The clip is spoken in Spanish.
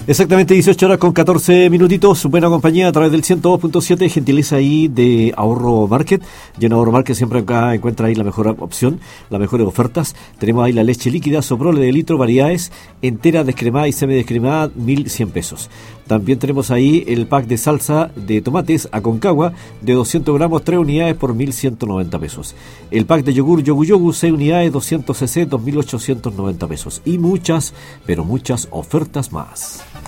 Exactamente 18 horas con 14 minutitos, buena compañía a través del 102.7, gentileza ahí de Ahorro Market. Y en Ahorro Market siempre acá encuentra ahí la mejor opción, las mejores ofertas. Tenemos ahí la leche líquida, Soprole de litro, variedades, entera, descremada y semidescremada, 1.100 pesos. También tenemos ahí el pack de salsa de tomates Aconcagua de 200 gramos, 3 unidades por 1.190 pesos. El pack de yogur Yogu, 6 unidades, 200 cc, 2.890 pesos. Y muchas, pero muchas ofertas más.